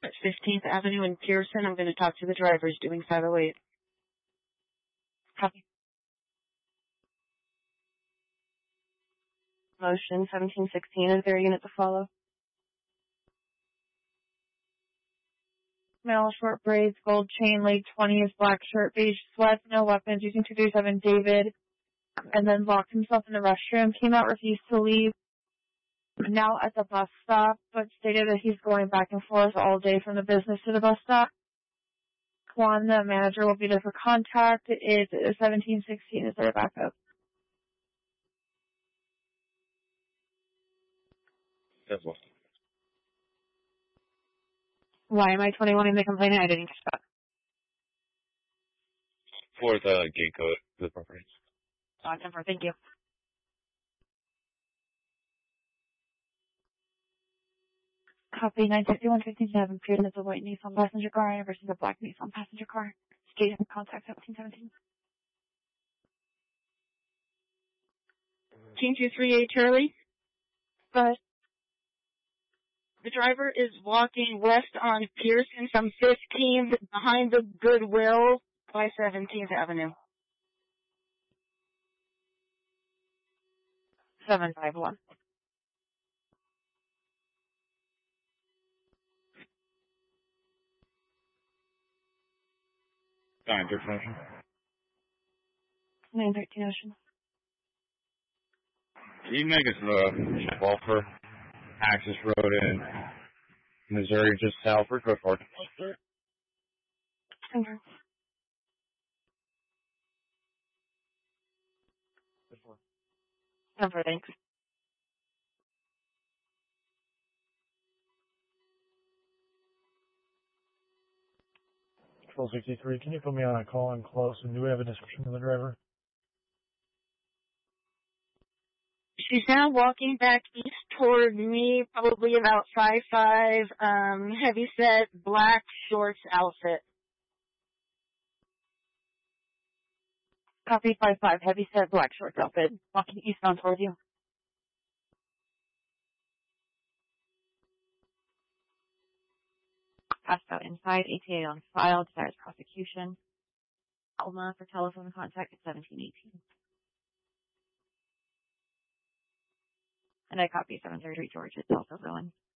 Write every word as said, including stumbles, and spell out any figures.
at fifteenth Avenue in Pearson. I'm going to talk to the drivers doing five oh eight. Copy. Motion seventeen sixteen. Is there a unit to follow? Male, short braids, gold chain, late twenties, black shirt, beige sweats, no weapons, using two thirty-seven David, and then locked himself in the restroom, came out, refused to leave, now at the bus stop, but stated that he's going back and forth all day from the business to the bus stop. Kwan, the manager, will be there for contact. It is seventeen sixteen. Is there a backup? That's what. Why am I twenty-one in the complainant? I didn't catch that. For the gate code for the property. Uh, ten four, thank you. Copy nine fifty-one fifty-seven. Pearson is a white Nissan passenger car versus a black Nissan passenger car. Station contact seventeen seventeen. Team two three eight Charlie. But The driver is walking west on Pearson from fifteenth behind the Goodwill by seventeenth Avenue. seven five one. Nine thirteen Ocean. nine thirteen Ocean. Can you make us a uh, ball for Axis Road in Missouri, just south for Coast Park? Okay. Number, thanks. Control sixty-three, can you put me on a call in close, and do we have a description of the driver? She's now walking back east toward me, probably about five five, um, heavy set, black shorts outfit. Copy five five, heavy set, black shorts outfit. Walking eastbound towards you. Passed out inside, A T A on file, desires prosecution. Alma for telephone contact at seventeen eighteen. And I copy seven thirty-three George. It's also going.